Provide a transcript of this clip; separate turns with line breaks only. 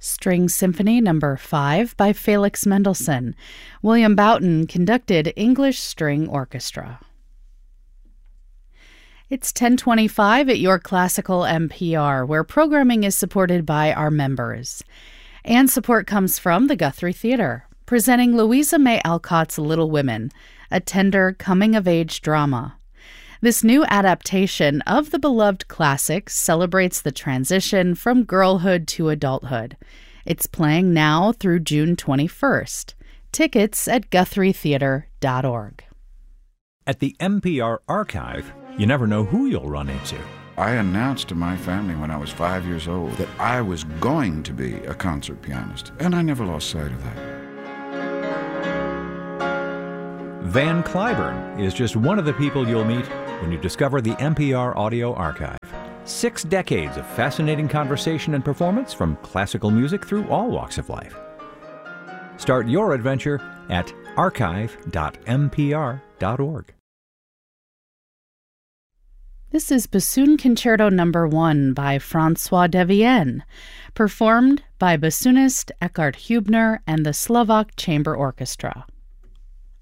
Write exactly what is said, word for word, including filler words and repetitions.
String Symphony Number five by Felix Mendelssohn. William Boughton conducted English String Orchestra. It's ten twenty-five at your Classical N P R, where programming is supported by our members. And support comes from the Guthrie Theater, presenting Louisa May Alcott's Little Women, a tender coming-of-age drama. This new adaptation of the beloved classic celebrates the transition from girlhood to adulthood. It's playing now through June twenty-first. Tickets at guthrie theater dot org.
At the N P R Archive, you never know who you'll run into.
I announced to my family when I was five years old that I was going to be a concert pianist, and I never lost sight of that.
Van Cliburn is just one of the people you'll meet when you discover the N P R Audio Archive. Six decades of fascinating conversation and performance from classical music through all walks of life. Start your adventure at archive dot n p r dot org.
This is Bassoon Concerto Number one by François Devienne, performed by bassoonist Eckhard Hubner and the Slovak Chamber Orchestra.